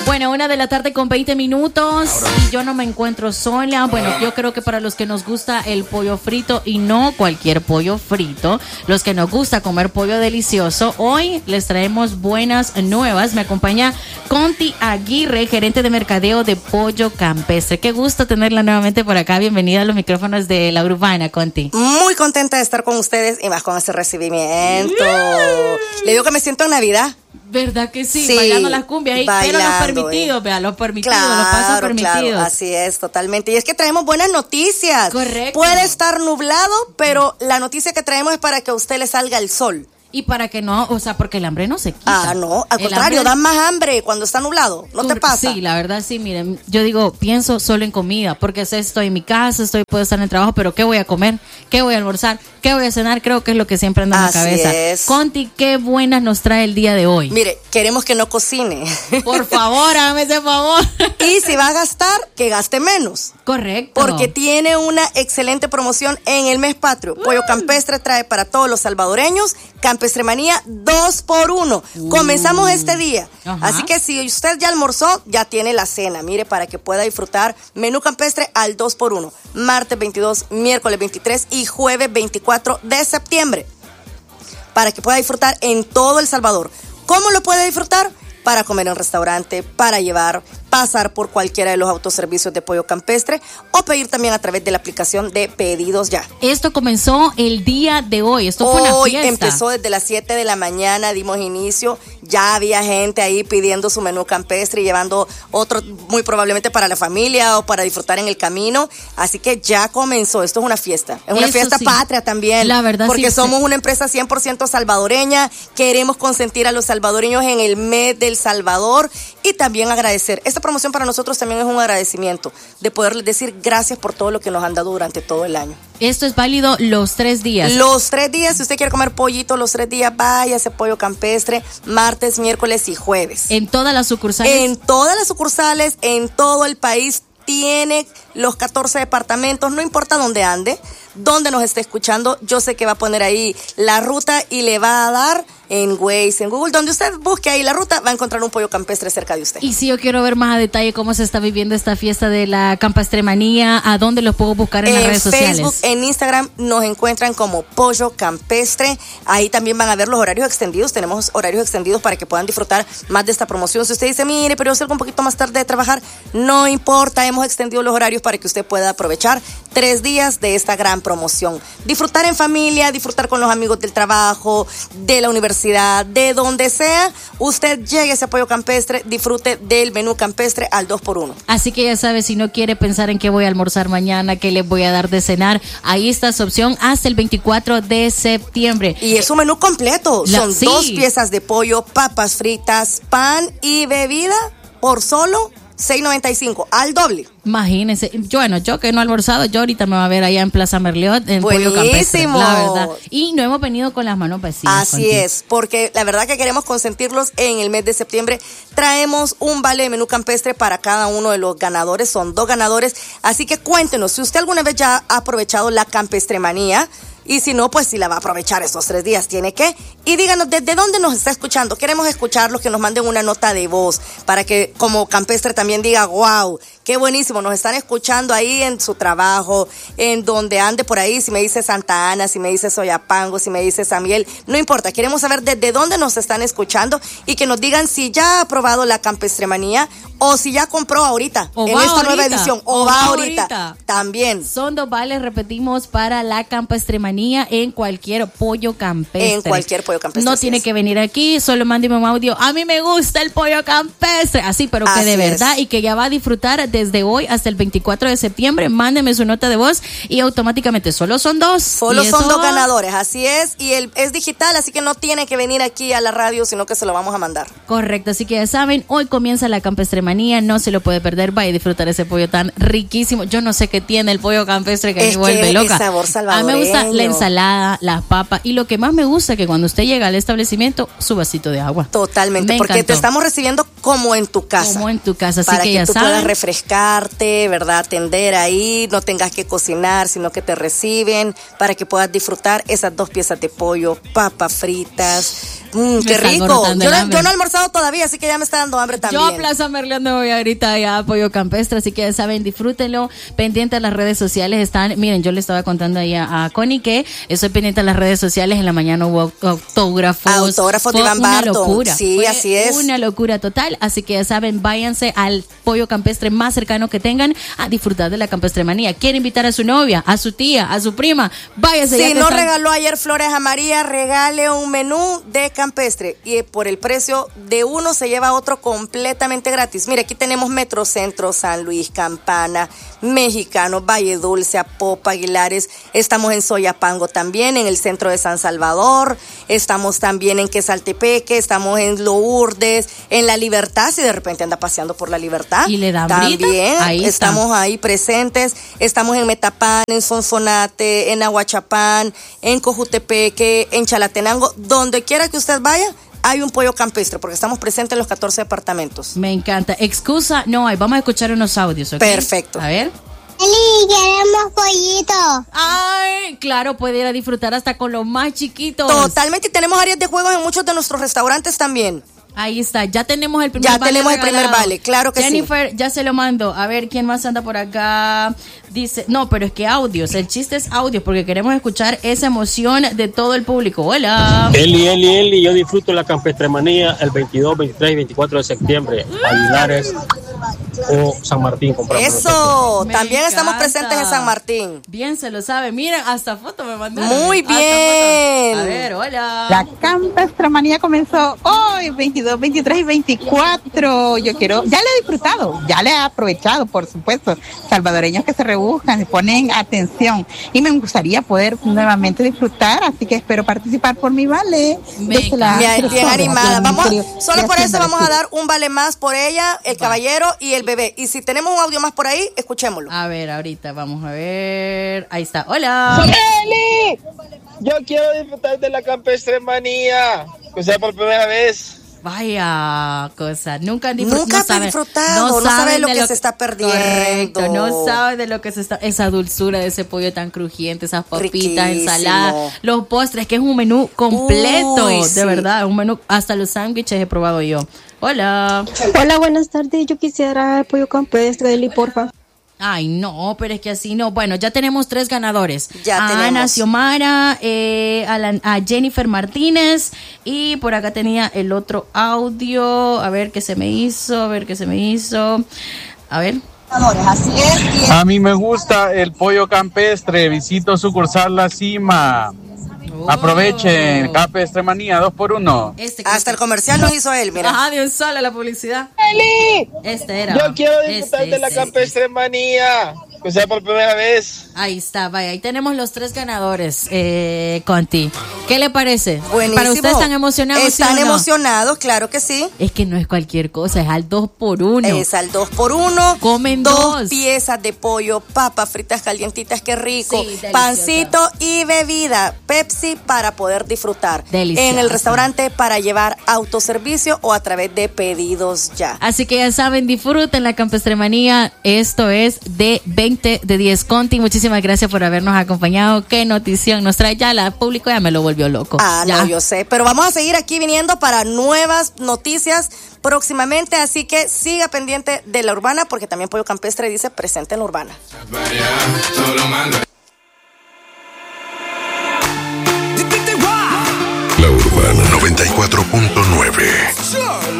Bueno, 1:20 p.m. y yo no me encuentro sola. Bueno, yo creo que para los que nos gusta el pollo frito y no cualquier pollo frito, los que nos gusta comer pollo delicioso, hoy les traemos buenas nuevas. Me acompaña Conti Aguirre, gerente de mercadeo de Pollo Campestre. Qué gusto tenerla nuevamente por acá. Bienvenida a los micrófonos de La Urbana, Conti. Muy contenta de estar con ustedes y más con ese recibimiento. Le digo que me siento en Navidad. ¿Verdad que sí? Bailando las cumbias ahí, pero los permitidos, vea, los permitidos, claro, los pasos permitidos. Claro, así es, totalmente. Y es que traemos buenas noticias. Correcto. Puede estar nublado, pero la noticia que traemos es para que a usted le salga el sol. Y para que no, o sea, porque el hambre no se quita. Ah, no, al contrario, da más hambre cuando está nublado. ¿No te pasa? Sí, la verdad sí, miren, yo digo, pienso solo en comida, porque estoy en mi casa, puedo estar en el trabajo, pero ¿qué voy a comer? ¿Qué voy a almorzar? ¿Qué voy a cenar? Creo que es lo que siempre anda en la cabeza. Es. Conti, ¿qué buenas nos trae el día de hoy? Mire, queremos que no cocine. Por favor, hágame ese favor. Y si va a gastar, que gaste menos. Correcto. Porque tiene una excelente promoción en el mes patrio. Pollo Campestre trae para todos los salvadoreños Campestremanía 2x1. Comenzamos este día. Ajá. Así que si usted ya almorzó, ya tiene la cena. Mire, para que pueda disfrutar menú campestre al 2x1. Martes 22, miércoles 23 y jueves 24 de septiembre. Para que pueda disfrutar en todo El Salvador. ¿Cómo lo puede disfrutar? Para comer en restaurante, para llevar, pasar por cualquiera de los autoservicios de Pollo Campestre o pedir también a través de la aplicación de Pedidos Ya. Esto comenzó el día de hoy. Esto fue una fiesta. Hoy empezó desde las 7 de la mañana, dimos inicio. Ya había gente ahí pidiendo su menú campestre y llevando otro, muy probablemente para la familia o para disfrutar en el camino. Así que ya comenzó. Esto es una fiesta. Es una fiesta patria también. La verdad, porque somos una empresa 100% salvadoreña. Queremos consentir a los salvadoreños en el mes del Salvador y también agradecer. Esta promoción para nosotros también es un agradecimiento de poderles decir gracias por todo lo que nos han dado durante todo el año. Esto es válido los 3 días. Los 3 días, si usted quiere comer pollito los 3 días, váyase Pollo Campestre, martes, miércoles y jueves. ¿En todas las sucursales? En todas las sucursales, en todo el país. Tiene los 14 departamentos, no importa dónde ande, dónde nos esté escuchando, yo sé que va a poner ahí la ruta y le va a dar en Waze, en Google, donde usted busque ahí la ruta, va a encontrar un Pollo Campestre cerca de usted. Y si yo quiero ver más a detalle cómo se está viviendo esta fiesta de la Campestremanía, ¿a dónde los puedo buscar en las redes sociales? En Facebook, en Instagram nos encuentran como Pollo Campestre. Ahí también van a ver los horarios extendidos. Tenemos horarios extendidos para que puedan disfrutar más de esta promoción. Si usted dice, mire, pero yo salgo un poquito más tarde de trabajar, no importa, hemos extendido los horarios para que usted pueda aprovechar 3 días de esta gran promoción. Disfrutar en familia, disfrutar con los amigos del trabajo, de la universidad, de donde sea, usted llegue a ese Pollo Campestre, disfrute del menú campestre al 2x1. Así que ya sabe, si no quiere pensar en qué voy a almorzar mañana, qué les voy a dar de cenar, ahí está su opción hasta el 24 de septiembre. Y es un menú completo, son 2 piezas de pollo, papas fritas, pan y bebida por solo $6.95, al doble. Imagínense, yo que no he almorzado, yo ahorita me va a ver allá en Plaza Merliot en Pollo Campestre, la verdad. Y no hemos venido con las manos vacías. Así es, porque la verdad que queremos consentirlos en el mes de septiembre. Traemos un vale de menú campestre para cada uno de los ganadores, son 2 ganadores. Así que cuéntenos, si usted alguna vez ya ha aprovechado la Campestremanía, y si no, pues si la va a aprovechar estos 3 días, tiene que. Y díganos desde dónde nos está escuchando. Queremos escucharlos, que nos manden una nota de voz para que como campestre también diga, wow, qué buenísimo, nos están escuchando ahí en su trabajo, en donde ande por ahí. Si me dice Santa Ana, si me dice Soyapango, si me dice San Miguel, no importa. Queremos saber desde dónde nos están escuchando y que nos digan si ya ha probado la Campestremanía o si ya compró ahorita en esta nueva edición o va ahorita. También. Son 2 vales, repetimos, para la Campestremanía en cualquier Pollo Campestre. En cualquier Pollo Campestre. No tiene que venir aquí, solo mándeme un audio. A mí me gusta el Pollo Campestre. Así, pero que de verdad y que ya va a disfrutar desde hoy hasta el 24 de septiembre. Mándeme su nota de voz y automáticamente solo son 2. Solo son 2 ganadores, así es. Y es digital, así que no tiene que venir aquí a la radio, sino que se lo vamos a mandar. Correcto, así que ya saben, hoy comienza la Campestremanía, no se lo puede perder. Vaya a disfrutar ese pollo tan riquísimo. Yo no sé qué tiene el Pollo Campestre que me vuelve loca. El sabor salvadoreño. A mí me gusta la ensalada, las papas y lo que más me gusta es que cuando usted llega al establecimiento, su vasito de agua. Totalmente, porque te estamos recibiendo como en tu casa. Como en tu casa, así para que ya tú saben. puedas refrescar acercarte, ¿verdad? Atender ahí, no tengas que cocinar, sino que te reciben para que puedas disfrutar esas 2 piezas de pollo, papas fritas. ¡Qué rico! Yo no he almorzado todavía, así que ya me está dando hambre también. Yo a Plaza Merlion me voy ahorita ya a Pollo Campestre, así que ya saben, disfrútenlo. Pendiente a las redes sociales están. Miren, yo le estaba contando ahí a Connie que estoy pendiente a las redes sociales. En la mañana hubo autógrafos. Autógrafos de Iván Barton. Una locura. Sí, así es. Una locura total. Así que ya saben, váyanse al Pollo Campestre más cercano que tengan a disfrutar de la campestremanía. ¿Quiere invitar a su novia, a su tía, a su prima? Váyase. Si no regaló ayer flores a María, regale un menú de campestre y por el precio de uno se lleva otro completamente gratis. Mire, aquí tenemos Metrocentro, San Luis, Campana, Mexicano, Valle Dulce, Apopa, Aguilares. Estamos en Soyapango también, en el centro de San Salvador. Estamos también en Quesaltepeque, estamos en Lourdes, en La Libertad, si de repente anda paseando por La Libertad. Y le dan también ahí estamos ahí presentes. Estamos en Metapán, en Sonsonate, en Aguachapán, en Cojutepeque, en Chalatenango, donde quiera que usted vaya. Hay un pollo campestre, porque estamos presentes en los 14 departamentos. Me encanta. Excusa no hay. Vamos a escuchar unos audios, ¿ok? Perfecto. A ver. Eli, queremos pollito. Ay, claro, puede ir a disfrutar hasta con los más chiquitos. Totalmente, y tenemos áreas de juegos en muchos de nuestros restaurantes también. Ahí está, ya tenemos el primer vale. Ya tenemos el primer vale, claro que Jennifer, ya se lo mando. A ver, ¿quién más anda por acá? Dice, no, pero es que audios, el chiste es audio, porque queremos escuchar esa emoción de todo el público. Hola. Eli, yo disfruto la campestremanía el 22, 23 y 24 de septiembre. Aguilares o San Martín compramos. Eso, también estamos presentes en San Martín. Bien, se lo sabe. Miren, hasta foto me mandaron. Muy bien. A ver, hola. La campestremanía comenzó hoy, 22, 23 y 24. Ya le he disfrutado, ya le he aprovechado, por supuesto. Salvadoreños que se rebuscan, se ponen atención. Y me gustaría poder nuevamente disfrutar, así que espero participar por mi vale. Bien animada. Solo por eso vamos a dar un vale más por ella, el caballero y el bebé. Y si tenemos un audio más por ahí, escuchémoslo. A ver, ahorita vamos a ver. Ahí está. Hola. ¡Eli! Yo quiero disfrutar de la campestremanía, o sea, por primera vez. Vaya cosa, nunca han disfrutado, no sabe lo que se está perdiendo. Correcto, no sabe de lo que se está, esa dulzura de ese pollo tan crujiente, esas papitas, ensaladas, los postres, que es un menú completo, de verdad, un menú, hasta los sándwiches he probado yo. Hola. Hola, buenas tardes, yo quisiera pollo campestre, Eli, porfa. Ay, no, pero es que así no. Bueno, ya tenemos 3 ganadores. Ya tenemos. Ana Xiomara, a Jennifer Martínez, y por acá tenía el otro audio. A ver qué se me hizo, A ver. A mí me gusta el pollo campestre. Visito sucursal La Cima. Aprovechen, campestremanía 2x1. Hasta el comercial nos hizo él, mira. Ajá, de un solo la publicidad. ¡Eli! Este era. Yo quiero disfrutar de la campestremanía, o sea, por primera vez. Ahí está, vaya, ahí tenemos los 3 ganadores, Conti. ¿Qué le parece? Buenísimo. ¿Para ustedes están emocionados? Están ¿sí o no? emocionados, claro que sí. Es que no es cualquier cosa, es al 2x1. Es al 2x1. Comen 2 piezas de pollo, papas fritas calientitas, qué rico. Sí, pancito y bebida, Pepsi para poder disfrutar. Delicioso. En el restaurante para llevar autoservicio o a través de pedidos ya. Así que ya saben, disfruten la campestremanía. Esto es de 20 de 10. Conti, muchísimas gracias por habernos acompañado. Qué notición nos trae ya, la público ya me lo volvió loco. No, yo sé, pero vamos a seguir aquí viniendo para nuevas noticias próximamente, así que siga pendiente de La Urbana, porque también Pollo Campestre dice presente en La Urbana. La Urbana 94.9.